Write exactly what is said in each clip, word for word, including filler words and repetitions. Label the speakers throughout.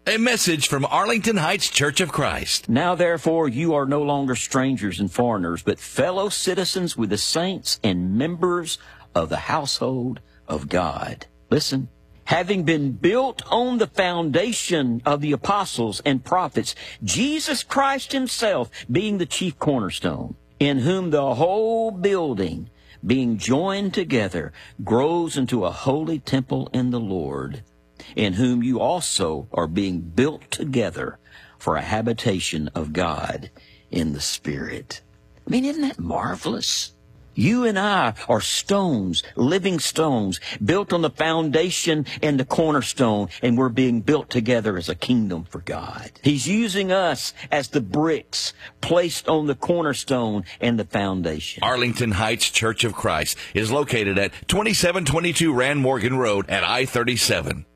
Speaker 1: A message from Arlington Heights Church of Christ.
Speaker 2: Now, therefore, you are no longer strangers and foreigners, but fellow citizens with the saints and members of the household of God. Listen. Having been built on the foundation of the apostles and prophets, Jesus Christ himself being the chief cornerstone, in whom the whole building, being joined together, grows into a holy temple in the Lord, in whom you also are being built together for a habitation of God in the Spirit. I mean, isn't that marvelous? You and I are stones, living stones, built on the foundation and the cornerstone, and we're being built together as a kingdom for God. He's using us as the bricks placed on the cornerstone and the foundation.
Speaker 1: Arlington Heights Church of Christ is located at twenty-seven twenty-two Rand Morgan Road at I thirty-seven.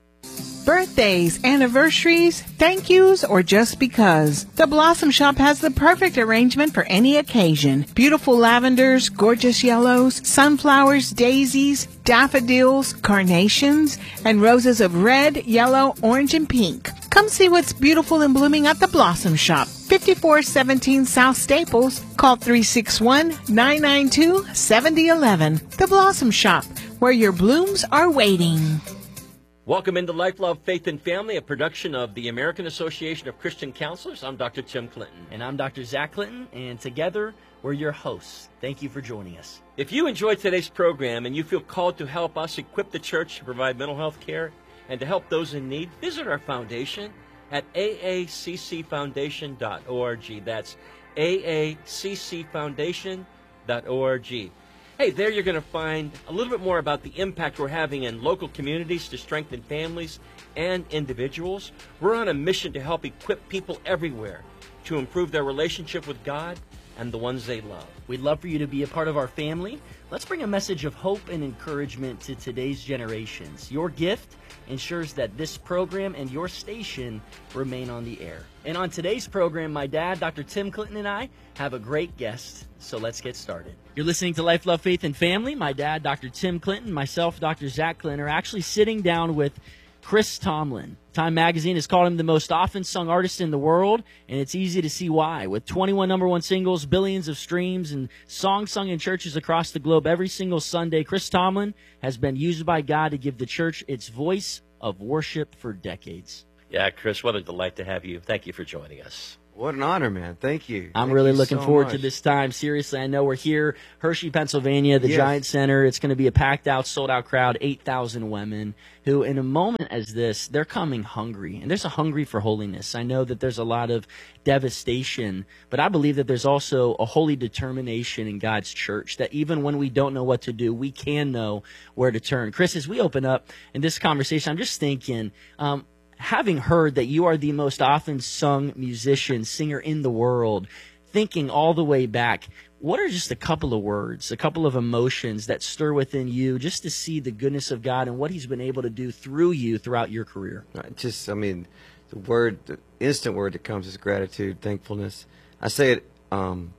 Speaker 3: Birthdays, anniversaries, thank yous, or just because. The Blossom Shop has the perfect arrangement for any occasion. Beautiful lavenders, gorgeous yellows, sunflowers, daisies, daffodils, carnations, and roses of red, yellow, orange, and pink. Come see what's beautiful and blooming at the Blossom Shop. fifty-four seventeen South Staples. Call three six one, nine nine two, seven zero one one. The Blossom Shop, where your blooms are waiting.
Speaker 4: Welcome into Life, Love, Faith, and Family, a production of the American Association of Christian Counselors. I'm Doctor Tim Clinton.
Speaker 5: And I'm Doctor Zach Clinton, and together we're your hosts. Thank you for joining us.
Speaker 4: If you enjoyed today's program and you feel called to help us equip the church to provide mental health care and to help those in need, visit our foundation at A A C C foundation dot org. That's A A C C foundation dot org. Hey, there you're going to find a little bit more about the impact we're having in local communities to strengthen families and individuals. We're on a mission to help equip people everywhere to improve their relationship with God and the ones they love.
Speaker 5: We'd love for you to be a part of our family. Let's bring a message of hope and encouragement to today's generations. Your gift ensures that this program and your station remain on the air. And on today's program, my dad, Doctor Tim Clinton, and I have a great guest, so let's get started. You're listening to Life, Love, Faith, and Family. My dad, Doctor Tim Clinton, myself, Doctor Zach Clinton, are actually sitting down with Chris Tomlin. Time Magazine has called him the most often sung artist in the world, and it's easy to see why. With twenty-one number one singles, billions of streams, and songs sung in churches across the globe every single Sunday, Chris Tomlin has been used by God to give the church its voice of worship for decades.
Speaker 4: Yeah, Chris, what a delight to have you. Thank you for joining us.
Speaker 6: What an honor, man. Thank you.
Speaker 5: I'm
Speaker 6: Thank
Speaker 5: really
Speaker 6: you
Speaker 5: looking
Speaker 6: so
Speaker 5: forward
Speaker 6: much.
Speaker 5: to this time. Seriously, I know we're here, Hershey, Pennsylvania, the
Speaker 6: Yes.
Speaker 5: Giant Center. It's going to be a packed-out, sold-out crowd, eight thousand women who, in a moment as this, they're coming hungry. And there's a hungry for holiness. I know that there's a lot of devastation, but I believe that there's also a holy determination in God's church, that even when we don't know what to do, we can know where to turn. Chris, as we open up in this conversation, I'm just thinking, um, having heard that you are the most often sung musician, singer in the world, thinking all the way back, what are just a couple of words, a couple of emotions that stir within you just to see the goodness of God and what he's been able to do through you throughout your career?
Speaker 6: Just, I mean, the word, the instant word that comes is gratitude, thankfulness. I say it, um,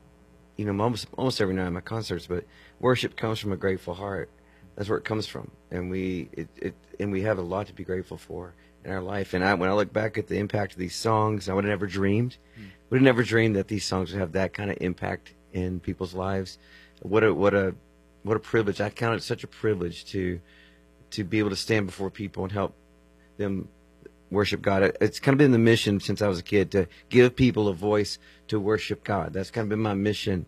Speaker 6: you know, almost, almost every night at my concerts, but worship comes from a grateful heart. That's where it comes from. And we, it, it, and we have a lot to be grateful for in our life. And I, when I look back at the impact of these songs, I would have never dreamed, mm. would have never dreamed that these songs would have that kind of impact in people's lives. What a, what a, what a privilege. I count it such a privilege to, to be able to stand before people and help them worship God. It's kind of been the mission since I was a kid to give people a voice to worship God. That's kind of been my mission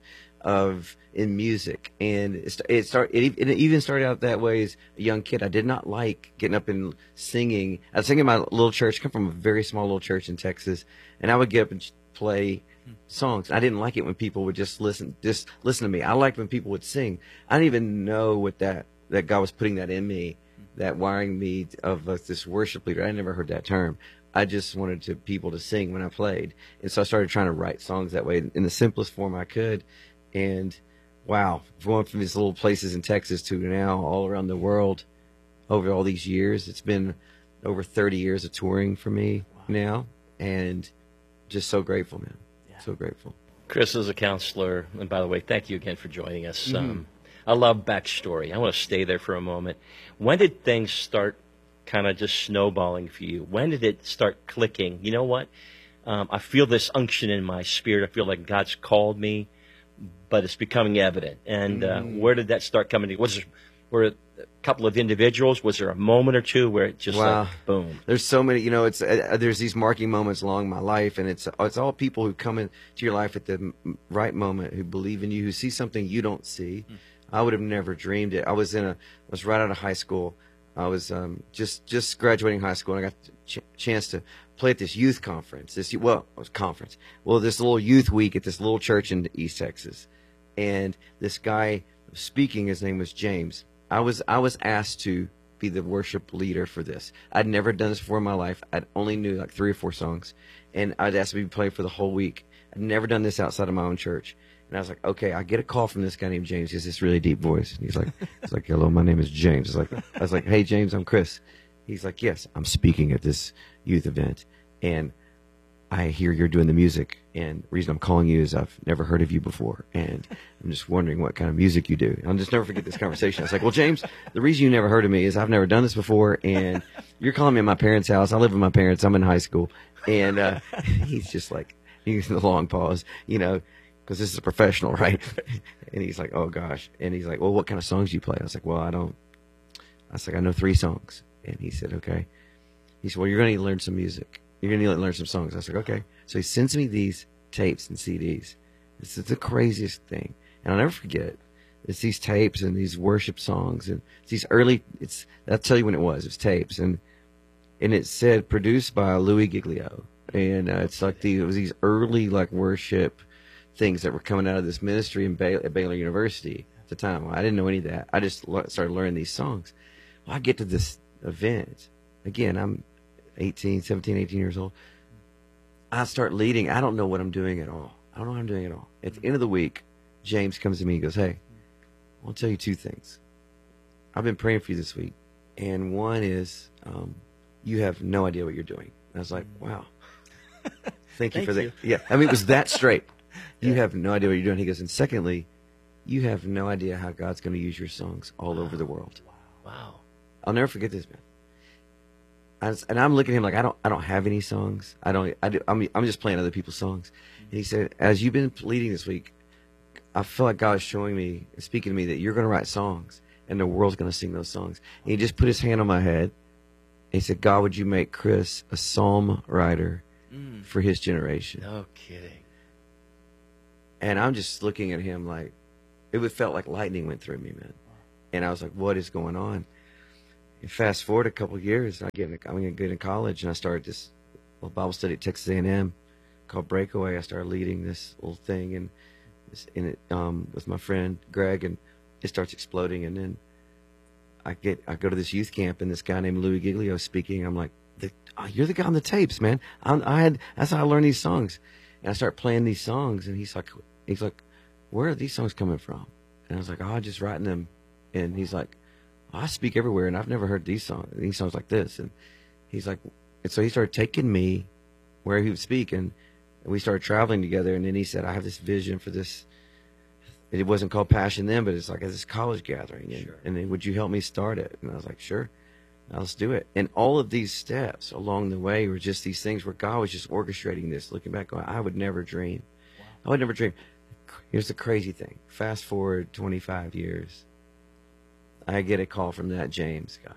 Speaker 6: of in music, and it, it started. It, it even started out that way as a young kid. I did not like getting up and singing. I was singing in my little church. I come from a very small little church in Texas, and I would get up and play songs. I didn't like it when people would just listen, just listen to me. I liked when people would sing. I didn't even know what that that God was putting that in me, that wiring me of uh, this worship leader. I never heard that term. I just wanted to people to sing when I played, and so I started trying to write songs that way in the simplest form I could. And wow, going from these little places in Texas to now all around the world over all these years, it's been over thirty years of touring for me wow. now, and just so grateful, man. Yeah. So grateful.
Speaker 4: Chris is a counselor, and by the way, thank you again for joining us.
Speaker 6: Mm-hmm.
Speaker 4: Um, I love backstory. I want to stay there for a moment. When did things start kind of just snowballing for you? When did it start clicking? You know what? Um, I feel this unction in my spirit. I feel like God's called me, but it's becoming evident. And uh,
Speaker 6: Mm.
Speaker 4: where did that start coming to? Was there, were it a couple of individuals? Was there a moment or two where it just
Speaker 6: Wow.
Speaker 4: like, boom?
Speaker 6: There's so many, you know, it's uh, there's these marking moments along my life, and it's it's all people who come into your life at the m- right moment, who believe in you, who see something you don't see. Mm. I would have never dreamed it. I was in a, I was right out of high school. I was um, just just graduating high school, and I got the ch- chance to play at this youth conference. This well, it was conference. Well, this little youth week at this little church in East Texas, and this guy speaking, his name was James. I was I was asked to be the worship leader for this. I'd never done this before in my life. I only knew like three or four songs, and I'd asked to be playing for the whole week. I'd never done this outside of my own church. And I was like, okay, I get a call from this guy named James. He has this really deep voice. And he's like, he's like, hello, my name is James. I was like, I was like, hey, James, I'm Chris. He's like, yes, I'm speaking at this youth event, and I hear you're doing the music. And the reason I'm calling you is I've never heard of you before, and I'm just wondering what kind of music you do. And I'll just never forget this conversation. I was like, well, James, the reason you never heard of me is I've never done this before, and you're calling me at my parents' house. I live with my parents. I'm in high school. And uh, he's just like, he's in the long pause, you know, because this is a professional, right? And he's like, oh, gosh. And he's like, well, what kind of songs do you play? I was like, well, I don't. I was like, I know three songs. And he said, okay. He said, well, you're going to need to learn some music. You're going to need to learn some songs. I was like, okay. So he sends me these tapes and C Ds. This is the craziest thing. And I'll never forget. It's these tapes and these worship songs. And it's these early, it's, I'll tell you when it was. It was tapes. And and it said, produced by Louis Giglio. And uh, it's like the, it was these early like worship things that were coming out of this ministry in Bay, at Baylor University at the time. Well, I didn't know any of that. I just le- started learning these songs. Well, I get to this event. Again, I'm eighteen, seventeen, eighteen years old. I start leading. I don't know what I'm doing at all. I don't know what I'm doing at all. At the end of the week, James comes to me and goes, hey, I'll tell you two things. I've been praying for you this week. And one is um, you have no idea what you're doing. And I was like, wow. Thank you
Speaker 5: Thank
Speaker 6: for that.
Speaker 5: you.
Speaker 6: Yeah. I mean, it was that straight. You have no idea what you're doing. He goes, and secondly, you have no idea how God's going to use your songs all over the world.
Speaker 4: Wow.
Speaker 6: I'll never forget this, man. I was, and I'm looking at him like I don't, I don't have any songs. I don't. I do. I'm, I'm just playing other people's songs. And he said, as you've been leading this week, I feel like God is showing me, speaking to me, that you're going to write songs, and the world's going to sing those songs. And he just put his hand on my head. And he said, God, would you make Chris a psalm writer
Speaker 4: Mm.
Speaker 6: for his generation?
Speaker 4: No kidding.
Speaker 6: And I'm just looking at him like, it would felt like lightning went through me, man. And I was like, what is going on? And fast forward a couple of years, I get in, I'm going to get in college, and I started this little Bible study at Texas A and M called Breakaway. I started leading this little thing, and this, in it um, with my friend Greg, and it starts exploding. And then I get I go to this youth camp, and this guy named Louis Giglio is speaking. I'm like, the, oh, you're the guy on the tapes, man. I'm, I had that's how I learned these songs, and I start playing these songs, and he's like, he's like, where are these songs coming from? And I was like, oh, I'm just writing them. And he's like, oh, I speak everywhere, and I've never heard these songs, these songs like this. And he's like, and so he started taking me where he would speak, and, and we started traveling together. And then he said, I have this vision for this. It wasn't called Passion then, but it's like this college gathering. And,
Speaker 4: Sure.
Speaker 6: and then, would you help me start it? And I was like, sure. Now let's do it. And all of these steps along the way were just these things where God was just orchestrating this. Looking back, going, I would never dream. Wow. I would never dream. Here's the crazy thing. Fast forward twenty-five years. I get a call from that James guy.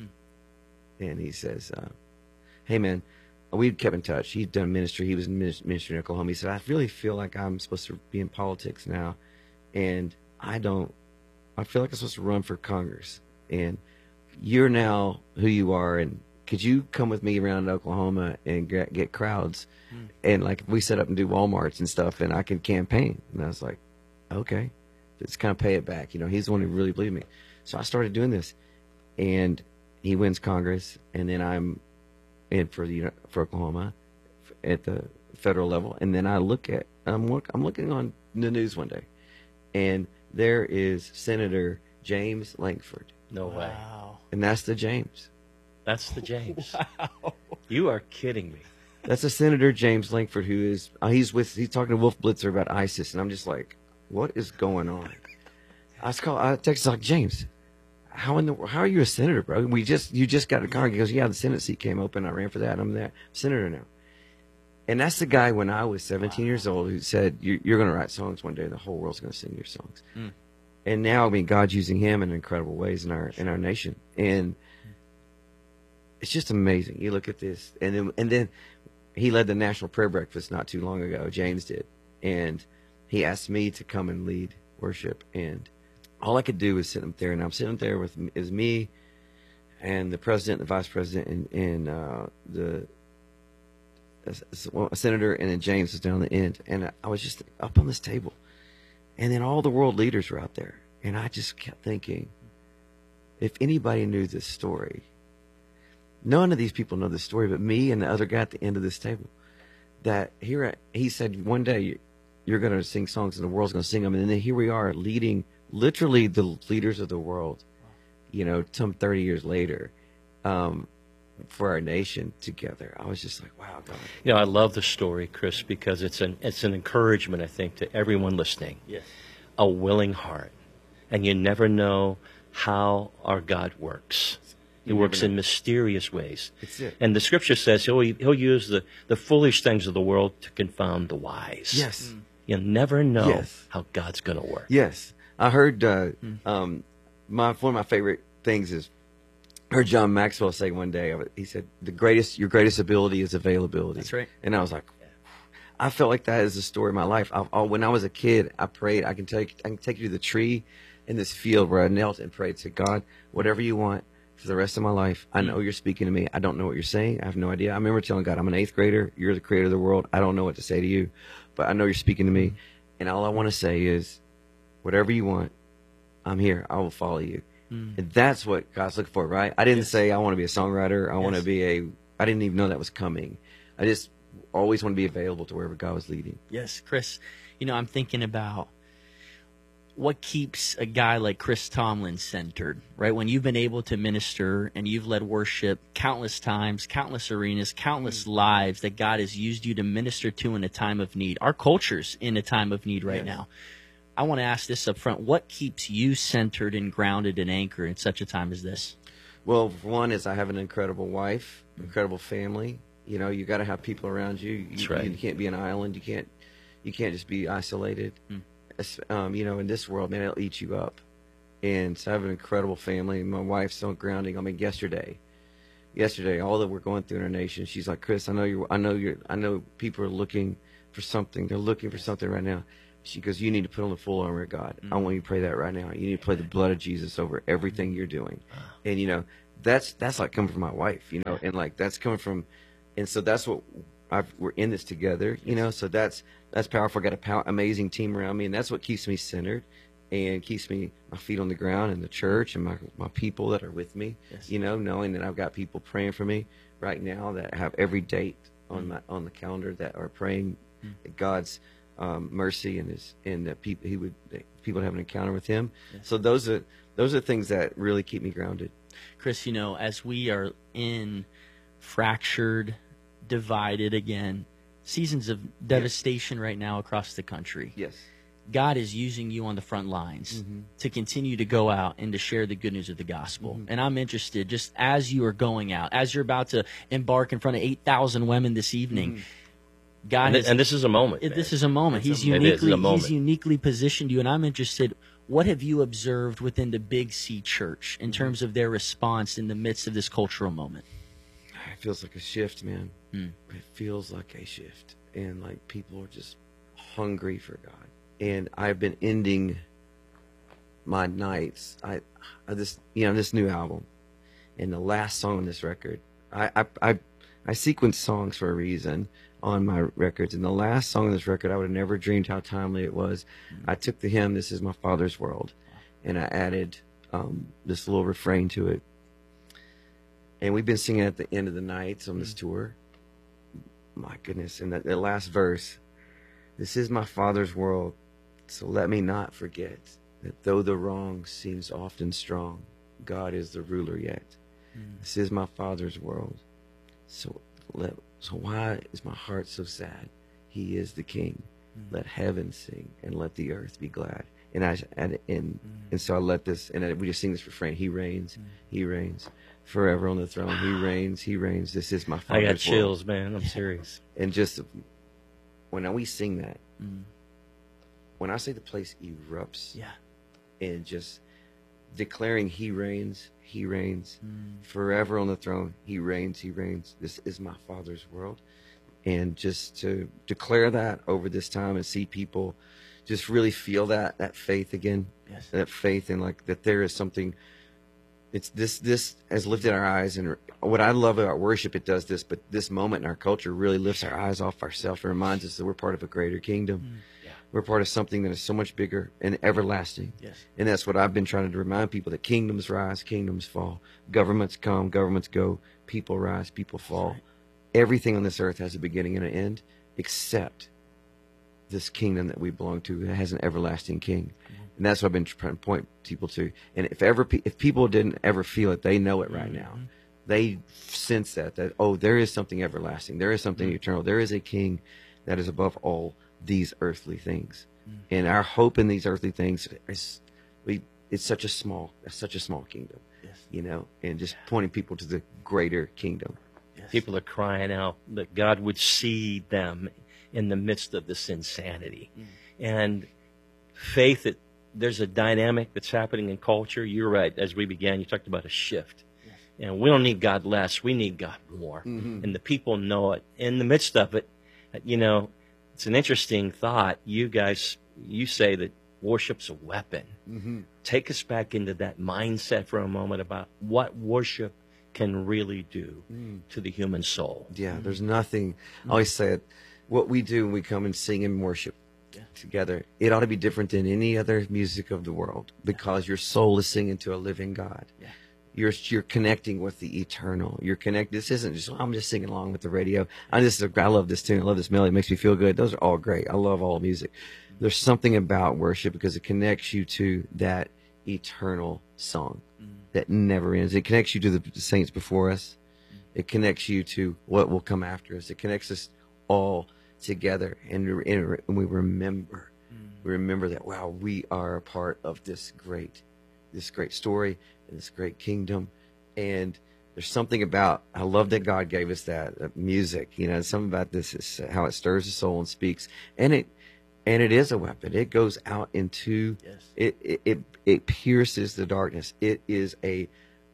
Speaker 6: Hmm. And he says, uh, hey, man, we kept in touch. He'd done ministry. He was in ministry in Oklahoma. He said, I really feel like I'm supposed to be in politics now. And I don't, I feel like I'm supposed to run for Congress. And you're now who you are. And could you come with me around Oklahoma and get, get crowds? Hmm. And like we set up and do Walmarts and stuff, and I can campaign. And I was like, okay, let's kind of pay it back. You know, he's the one who really believed me. So I started doing this, and he wins Congress, and then I'm in for the for Oklahoma at the federal level, and then I look at I'm look I'm looking on the news one day, and there is Senator James Lankford.
Speaker 4: No way.
Speaker 5: Wow.
Speaker 6: And that's the James.
Speaker 4: That's the James.
Speaker 5: Wow.
Speaker 4: You are kidding me.
Speaker 6: That's a Senator James Lankford who is uh, he's with he's talking to Wolf Blitzer about ISIS, and I'm just like, what is going on? I was call I texted like, James, how in the how are you a senator, bro? We just you just got a Congress. He goes, yeah, the Senate seat came open. I ran for that. I'm that senator now. And that's the guy when I was seventeen wow. years old who said, you, you're going to write songs one day and the whole world's going to sing your songs. Mm. And now, I mean, God's using him in incredible ways in our in our nation. And it's just amazing. You look at this. And then, and then he led the National Prayer Breakfast not too long ago. James did. And he asked me to come and lead worship. And all I could do was sit up there. And I'm sitting up there with is me and the president, the vice president, and, and uh, the a senator, and then James was down the end, and I was just up on this table, and then all the world leaders were out there, and I just kept thinking, if anybody knew this story, none of these people know this story, but me and the other guy at the end of this table, that here he said, one day you're going to sing songs and the world's going to sing them, and then here we are leading literally the leaders of the world, you know, some thirty years later. Um, for our nation together. I was just like, wow, God.
Speaker 4: You know, I love the story, Chris, because it's an it's an encouragement, I think, to everyone listening.
Speaker 5: Yes.
Speaker 4: A willing heart. And you never know how our God works. He
Speaker 6: You
Speaker 4: works
Speaker 6: never know.
Speaker 4: in mysterious ways.
Speaker 6: That's it.
Speaker 4: And the scripture says he'll, he'll use the, the foolish things of the world to confound the wise.
Speaker 6: Yes.
Speaker 4: You'll never know
Speaker 6: Yes.
Speaker 4: how God's going to work.
Speaker 6: Yes. I heard uh, um, my one of my favorite things is I heard John Maxwell say one day, he said, the greatest, your greatest ability is availability.
Speaker 5: That's right.
Speaker 6: And I was like, I felt like that is the story of my life. I, I, when I was a kid, I prayed, I can take, I can take you to the tree in this field where I knelt and prayed, said, God, whatever you want for the rest of my life, I know you're speaking to me. I don't know what you're saying. I have no idea. I remember telling God, I'm an eighth grader. You're the creator of the world. I don't know what to say to you, but I know you're speaking to me. And all I want to say is, whatever you want, I'm here. I will follow you. Mm. And that's what God's looking for, right? I didn't yes. say I want to be a songwriter. I yes. want to be a, I didn't even know that was coming. I just always want to be available to wherever God was leading.
Speaker 5: Yes, Chris, you know, I'm thinking about what keeps a guy like Chris Tomlin centered, right? When you've been able to minister and you've led worship countless times, countless arenas, countless mm. lives that God has used you to minister to in a time of need. Our culture's in a time of need right yes. now. I want to ask this up front. What keeps you centered and grounded and anchored in such a time as this?
Speaker 6: Well, one is I have an incredible wife, incredible family. You know, you got to have people around you. You,
Speaker 4: That's right.
Speaker 6: you can't be an island. You can't you can't just be isolated. Mm. Um, you know, in this world, man, it'll eat you up. And so I have an incredible family. My wife's so grounding. I mean, yesterday, yesterday, all that we're going through in our nation, she's like, Chris, I know you. I know you. I know people are looking for something. They're looking for something right now. She goes, you need to put on the full armor of God. Mm-hmm. I want you to pray that right now. You need to play the blood of Jesus over everything you're doing. And, you know, that's that's like coming from my wife, you know, and like that's coming from, and so that's what, I've, we're in this together, you know, so that's that's powerful. I got a pow- amazing team around me, and that's what keeps me centered and keeps me, my feet on the ground in the church and my, my people that are with me, yes. you know, knowing that I've got people praying for me right now that have every date on mm-hmm. my on the calendar that are praying mm-hmm. that God's Um, mercy and his and that people he would that people have an encounter with him. Yes. So those are those are things that really keep me grounded.
Speaker 5: Chris, you know, as we are in fractured, divided again, seasons of devastation yes. right now across the country.
Speaker 6: Yes.
Speaker 5: God is using you on the front lines mm-hmm. to continue to go out and to share the good news of the gospel. Mm-hmm. And I'm interested, just as you are going out, as you're about to embark in front of eight thousand women this evening. Mm-hmm. God
Speaker 4: and,
Speaker 5: has,
Speaker 4: and this is a moment.
Speaker 5: It, this is a moment. It's he's a, uniquely a moment. He's uniquely positioned you, and I'm interested. What have you observed within the Big C Church in terms of their response in the midst of this cultural moment?
Speaker 6: It feels like a shift, man.
Speaker 5: Mm.
Speaker 6: It feels like a shift, and like people are just hungry for God. And I've been ending my nights. I, I this you know this new album, and the last song on this record. I I I, I sequence songs for a reason on my records, and the last song on this record, I would have never dreamed how timely it was. Mm-hmm. I took the hymn, This Is My Father's World, and I added um, this little refrain to it. And we've been singing at the end of the nights on this mm-hmm. tour. My goodness, and that, that last verse, This is my Father's world, so let me not forget that though the wrong seems often strong, God is the ruler yet. Mm-hmm. This is my Father's world, so let So why is my heart so sad? He is the King. Mm. Let heaven sing and let the earth be glad. and I and and, and so I let this, and I, we just sing this refrain: He reigns, He reigns forever on the throne. He reigns, He reigns. This is my Father's
Speaker 4: I got
Speaker 6: world.
Speaker 4: chills, man. I'm serious.
Speaker 6: And just when we sing that,
Speaker 5: Mm.
Speaker 6: when I say the place erupts,
Speaker 5: Yeah.
Speaker 6: and just declaring He reigns, He reigns
Speaker 5: Mm.
Speaker 6: forever on the throne. He reigns, He reigns. This is my Father's world. And just to declare that over this time and see people just really feel that, that faith again,
Speaker 5: Yes.
Speaker 6: that faith in like that there is something. It's this, this has lifted our eyes. And what I love about worship, it does this, but this moment in our culture really lifts our eyes off ourselves and reminds us that we're part of a greater kingdom.
Speaker 5: Mm. Yeah.
Speaker 6: We're part of something that is so much bigger and everlasting.
Speaker 5: Yes.
Speaker 6: And that's what I've been trying to remind people, that kingdoms rise, kingdoms fall. Governments come, governments go. People rise, people fall.
Speaker 5: right.
Speaker 6: Everything on this earth has a beginning and an end, except this kingdom that we belong to that has an everlasting king. And that's what I've been trying to point people to. And if ever, pe- if people didn't ever feel it, they know it right now.
Speaker 5: Mhm.
Speaker 6: They sense that, that, oh, there is something everlasting. There is something eternal. There is a king that is above all these earthly things. And our hope in these earthly things is, we, it's such a small, it's such a small kingdom,
Speaker 5: Yes.
Speaker 6: you know, and just pointing people to the greater kingdom.
Speaker 5: Yes.
Speaker 4: People are crying out that God would see them in the midst of this insanity.
Speaker 5: Mm.
Speaker 4: And faith, that there's a dynamic that's happening in culture. You're right. As we began, you talked about a shift.
Speaker 5: Yes.
Speaker 4: And we don't need God less. We need God more.
Speaker 6: Mhm.
Speaker 4: And the people know it. In the midst of it, you know, it's an interesting thought. You guys, you say that worship's a weapon.
Speaker 6: Mm-hmm.
Speaker 4: Take us back into that mindset for a moment about what worship can really do
Speaker 6: Mm.
Speaker 4: to the human soul.
Speaker 6: Yeah, there's nothing. I always say it. What we do when we come and sing and worship
Speaker 5: Yeah.
Speaker 6: together, it ought to be different than any other music of the world, because your soul is singing to a living God.
Speaker 5: Yeah.
Speaker 6: You're you're connecting with the eternal. You're connect. This isn't just, I'm just singing along with the radio. I just I love this tune. I love this melody. It makes me feel good. Those are all great. I love all music. There's something about worship because it connects you to that eternal song that never ends. It connects you to the saints before us. It connects you to what will come after us. It connects us all together, and, and we remember. We remember that, wow, we are a part of this great, this great story and this great kingdom. And there's something about, I love that God gave us that uh, music. You know, something about this is how it stirs the soul and speaks. And it, and it is a weapon. It goes out into,
Speaker 5: Yes.
Speaker 6: it, it, it, it pierces the darkness. It is a,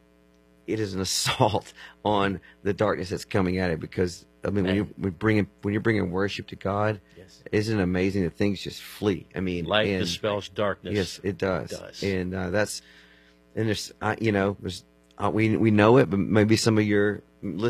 Speaker 6: it is an assault on the darkness that's coming at it. Because I mean, when
Speaker 4: Man.
Speaker 6: you when bringing when you're bringing worship to God,
Speaker 5: Yes.
Speaker 6: isn't it amazing that things just flee? I mean,
Speaker 4: Light
Speaker 6: and-
Speaker 4: dispels darkness.
Speaker 6: yes, it does.
Speaker 4: It does.
Speaker 6: And uh, that's, and there's, uh, you know, there's, uh, we we know it, but maybe some of your listeners